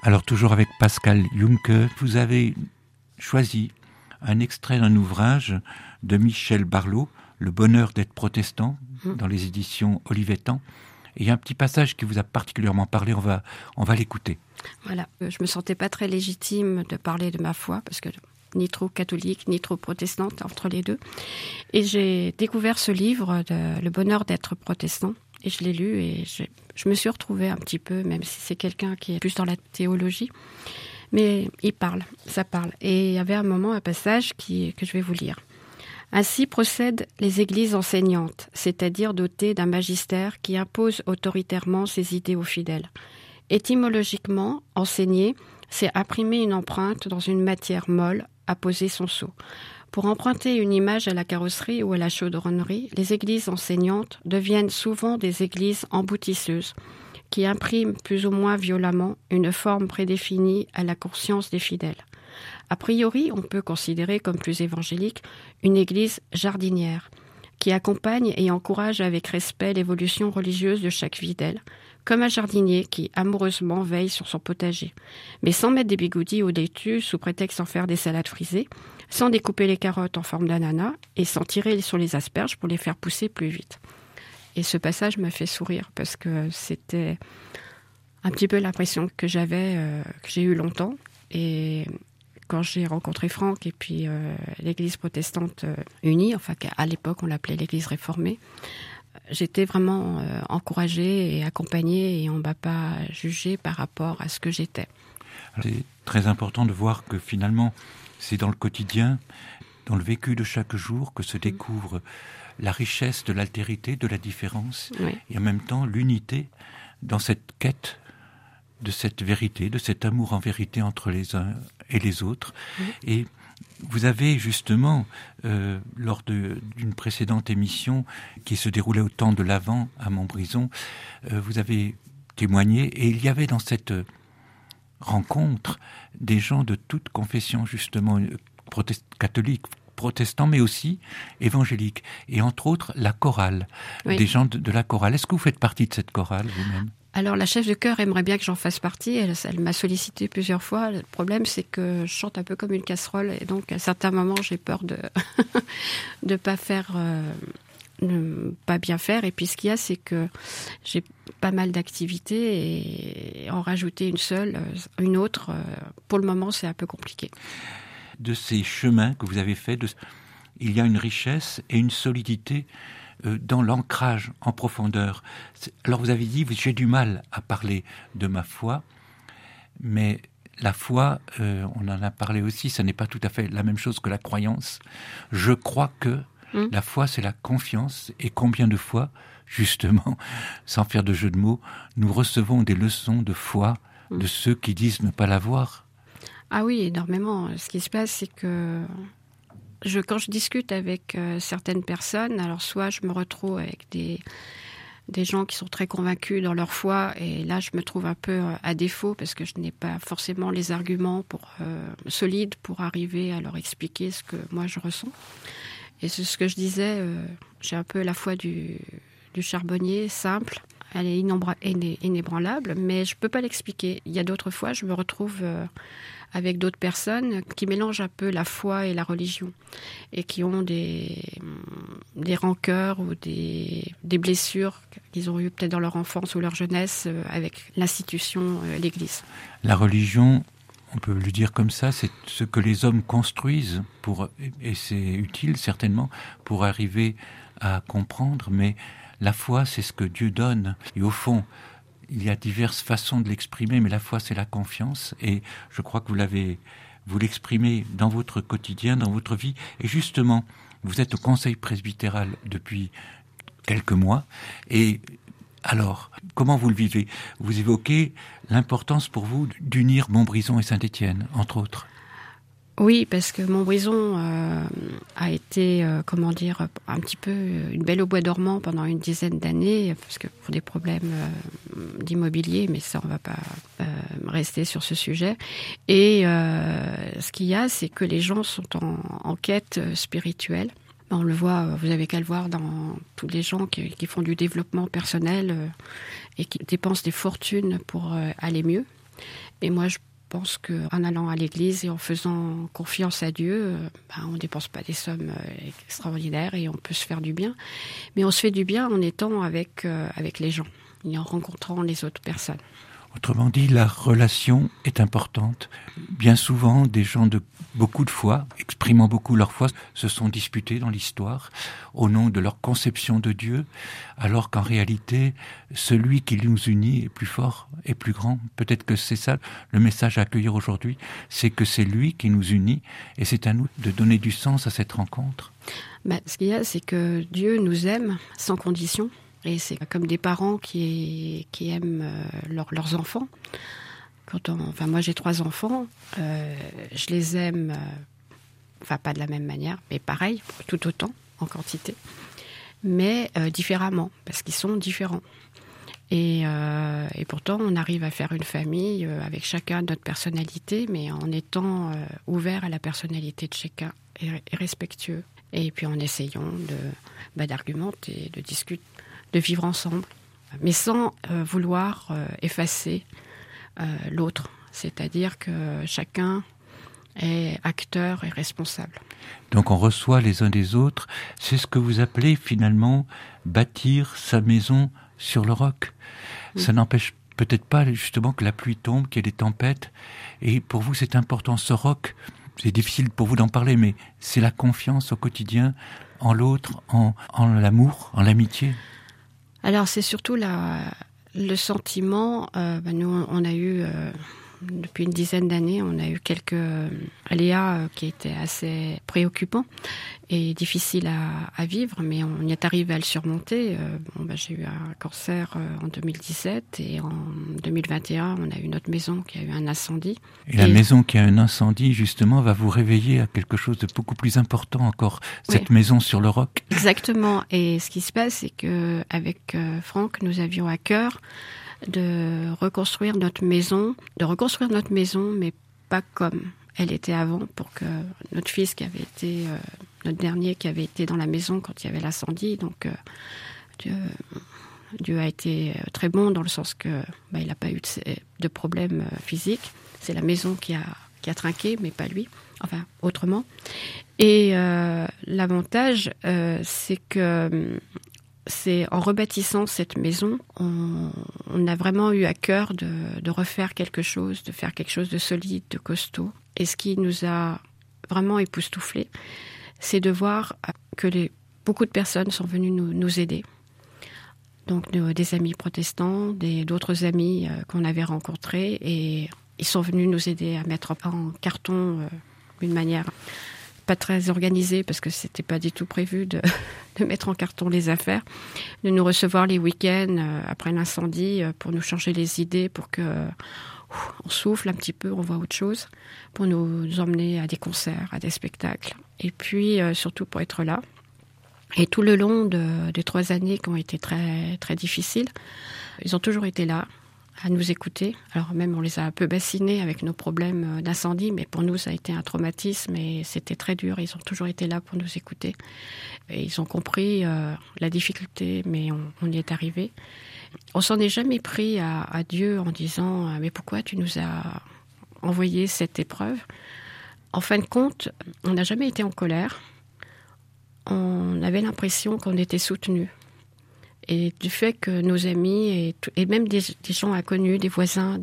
Alors toujours avec Pascal Juncker, vous avez choisi un extrait d'un ouvrage de Michel Barlot, Le bonheur d'être protestant, dans les éditions Olivetan. Et il y a un petit passage qui vous a particulièrement parlé, on va l'écouter. Voilà, je me sentais pas très légitime de parler de ma foi, parce que ni trop catholique, ni trop protestante, entre les deux. Et j'ai découvert ce livre, Le bonheur d'être protestant, et je l'ai lu, et je me suis retrouvée un petit peu, même si c'est quelqu'un qui est plus dans la théologie, mais ça parle. Et il y avait un passage que je vais vous lire. Ainsi procèdent les églises enseignantes, c'est-à-dire dotées d'un magistère qui impose autoritairement ses idées aux fidèles. Étymologiquement, enseigner, c'est imprimer une empreinte dans une matière molle, apposer son sceau. Pour emprunter une image à la carrosserie ou à la chaudronnerie, les églises enseignantes deviennent souvent des églises emboutisseuses, qui impriment plus ou moins violemment une forme prédéfinie à la conscience des fidèles. A priori, on peut considérer comme plus évangélique une église jardinière, qui accompagne et encourage avec respect l'évolution religieuse de chaque fidèle, comme un jardinier qui amoureusement veille sur son potager, mais sans mettre des bigoudis ou des laitues sous prétexte d'en faire des salades frisées, sans découper les carottes en forme d'ananas et sans tirer sur les asperges pour les faire pousser plus vite. Et ce passage m'a fait sourire parce que c'était un petit peu l'impression que j'ai eu longtemps. Et quand j'ai rencontré Franck et puis l'Église protestante unie, enfin à l'époque on l'appelait l'Église réformée, j'étais vraiment encouragée et accompagnée et on ne m'a pas jugée par rapport à ce que j'étais. C'est très important de voir que finalement, c'est dans le quotidien, dans le vécu de chaque jour, que se découvre la richesse de l'altérité, de la différence, oui. Et en même temps l'unité dans cette quête de cette vérité, de cet amour en vérité entre les uns et les autres. Oui. Et vous avez justement, lors d'une précédente émission qui se déroulait au temps de l'Avent à Montbrison, vous avez témoigné et il y avait dans cette rencontre des gens de toute confession justement catholique, protestants, mais aussi évangéliques. Et entre autres, la chorale, oui. Des gens de la chorale. Est-ce que vous faites partie de cette chorale vous-même ? Alors, la chef de chœur aimerait bien que j'en fasse partie. Elle m'a sollicité plusieurs fois. Le problème, c'est que je chante un peu comme une casserole. Et donc, à certains moments, j'ai peur de pas faire... pas bien faire. Et puis, ce qu'il y a, c'est que j'ai pas mal d'activités. Et en rajouter une autre, pour le moment, c'est un peu compliqué. De ces chemins que vous avez faits, il y a une richesse et une solidité dans l'ancrage en profondeur. Alors vous avez dit, j'ai du mal à parler de ma foi, mais la foi, on en a parlé aussi, ça n'est pas tout à fait la même chose que la croyance. Je crois que la foi, c'est la confiance, et combien de fois, justement, sans faire de jeu de mots, nous recevons des leçons de foi de ceux qui disent ne pas l'avoir. Ah oui, énormément. Ce qui se passe, c'est que quand je discute avec certaines personnes, alors soit je me retrouve avec des gens qui sont très convaincus dans leur foi, et là je me trouve un peu à défaut parce que je n'ai pas forcément les arguments solides pour arriver à leur expliquer ce que moi je ressens. Et c'est ce que je disais, j'ai un peu la foi du charbonnier simple. Elle est inébranlable, mais je ne peux pas l'expliquer. Il y a d'autres fois, je me retrouve avec d'autres personnes qui mélangent un peu la foi et la religion et qui ont des rancœurs ou des blessures qu'ils ont eues peut-être dans leur enfance ou leur jeunesse avec l'institution, l'Église. La religion, on peut le dire comme ça, c'est ce que les hommes construisent, et c'est utile certainement pour arriver à comprendre, mais la foi, c'est ce que Dieu donne. Et au fond, il y a diverses façons de l'exprimer, mais la foi, c'est la confiance. Et je crois que vous l'exprimez dans votre quotidien, dans votre vie. Et justement, vous êtes au conseil presbytéral depuis quelques mois. Et alors, comment vous le vivez ? Vous évoquez l'importance pour vous d'unir Montbrison et Saint-Étienne, entre autres. Oui, parce que Montbrison a été, un petit peu une belle au bois dormant pendant une dizaine d'années, parce que pour des problèmes d'immobilier, mais ça, on ne va pas rester sur ce sujet. Et ce qu'il y a, c'est que les gens sont en quête spirituelle. On le voit, vous avez qu'à le voir dans tous les gens qui font du développement personnel et qui dépensent des fortunes pour aller mieux. Mais moi, je pense qu'en allant à l'église et en faisant confiance à Dieu, on ne dépense pas des sommes extraordinaires et on peut se faire du bien. Mais on se fait du bien en étant avec les gens et en rencontrant les autres personnes. Autrement dit, la relation est importante. Bien souvent, des gens de beaucoup de foi, exprimant beaucoup leur foi, se sont disputés dans l'histoire au nom de leur conception de Dieu, alors qu'en réalité, celui qui nous unit est plus fort et plus grand. Peut-être que c'est ça le message à accueillir aujourd'hui, c'est que c'est lui qui nous unit et c'est à nous de donner du sens à cette rencontre. Ce qu'il y a, c'est que Dieu nous aime sans condition. Et c'est comme des parents qui aiment leurs enfants. Moi, j'ai 3 enfants. Je les aime, pas de la même manière, mais pareil, tout autant, en quantité. Mais différemment, parce qu'ils sont différents. Et pourtant, on arrive à faire une famille avec chacun notre personnalité, mais en étant ouvert à la personnalité de chacun et respectueux. Et puis en essayant d'argumenter, de discuter, de vivre ensemble, mais sans vouloir effacer l'autre. C'est-à-dire que chacun est acteur et responsable. Donc on reçoit les uns des autres. C'est ce que vous appelez finalement bâtir sa maison sur le roc. Ça n'empêche peut-être pas justement que la pluie tombe, qu'il y ait des tempêtes. Et pour vous c'est important, ce roc, c'est difficile pour vous d'en parler, mais c'est la confiance au quotidien en l'autre, en l'amour, en l'amitié. Alors c'est surtout le sentiment, nous on a eu, depuis une dizaine d'années, on a eu quelques aléas qui étaient assez préoccupants et difficiles à vivre, mais on y est arrivé à le surmonter. J'ai eu un cancer en 2017 et en 2021, on a eu notre maison qui a eu un incendie. Et la maison qui a un incendie, justement, va vous réveiller à quelque chose de beaucoup plus important encore, cette maison sur le roc. Exactement. Et ce qui se passe, c'est qu'avec Franck, nous avions à cœur de reconstruire notre maison, mais pas comme elle était avant, pour que notre fils qui avait été, notre dernier qui avait été dans la maison quand il y avait l'incendie, donc Dieu a été très bon dans le sens que il n'a pas eu de problème physique. C'est la maison qui a trinqué, mais pas lui, autrement. Et l'avantage, c'est que c'est en rebâtissant cette maison, on a vraiment eu à cœur de refaire quelque chose, de faire quelque chose de solide, de costaud. Et ce qui nous a vraiment époustouflés, c'est de voir que beaucoup de personnes sont venues nous aider. Donc des amis protestants, d'autres amis qu'on avait rencontrés, et ils sont venus nous aider à mettre en carton d'une manière pas très organisée, parce que c'était pas du tout prévu de mettre en carton les affaires, de nous recevoir les week-ends après l'incendie pour nous changer les idées, pour que on souffle un petit peu, on voit autre chose, pour nous emmener à des concerts, à des spectacles, et puis surtout pour être là. Et tout le long des 3 années qui ont été très, très difficiles, ils ont toujours été là, à nous écouter. Alors même, on les a un peu bassinés avec nos problèmes d'incendie, mais pour nous, ça a été un traumatisme et c'était très dur. Ils ont toujours été là pour nous écouter. Et ils ont compris la difficulté, mais on y est arrivé. On s'en est jamais pris à Dieu en disant « Mais pourquoi tu nous as envoyé cette épreuve ?» En fin de compte, on n'a jamais été en colère. On avait l'impression qu'on était soutenus. Et du fait que nos amis et même des gens inconnus, des voisins,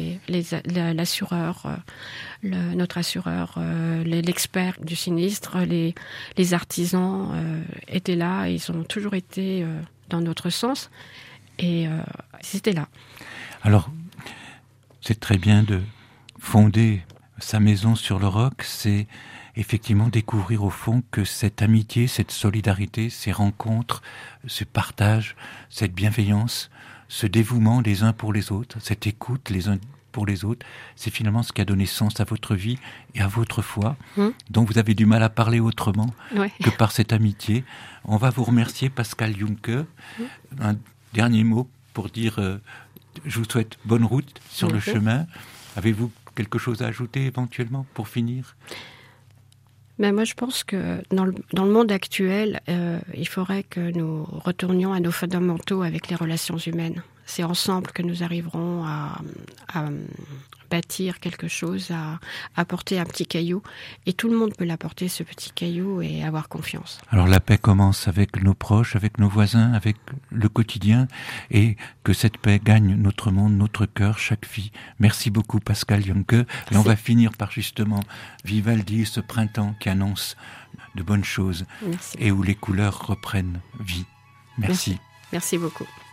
l'assureur, notre assureur, l'expert du sinistre, les artisans étaient là. Ils ont toujours été dans notre sens et ils étaient là. Alors, c'est très bien de fonder sa maison sur le roc, c'est effectivement découvrir au fond que cette amitié, cette solidarité, ces rencontres, ce partage, cette bienveillance, ce dévouement les uns pour les autres, cette écoute les uns pour les autres, c'est finalement ce qui a donné sens à votre vie et à votre foi, dont vous avez du mal à parler autrement que par cette amitié. On va vous remercier, Pascale Juncker. Un dernier mot pour dire je vous souhaite bonne route sur le chemin. Avez-vous quelque chose à ajouter éventuellement pour finir ? Moi, je pense que dans le monde actuel, il faudrait que nous retournions à nos fondamentaux avec les relations humaines. C'est ensemble que nous arriverons à bâtir quelque chose, à apporter un petit caillou. Et tout le monde peut l'apporter, ce petit caillou, et avoir confiance. Alors la paix commence avec nos proches, avec nos voisins, avec le quotidien, et que cette paix gagne notre monde, notre cœur, chaque vie. Merci beaucoup Pascale Janke. Et on va finir par justement Vivaldi, ce printemps qui annonce de bonnes choses. Merci. Et où les couleurs reprennent vie. Merci. Merci beaucoup.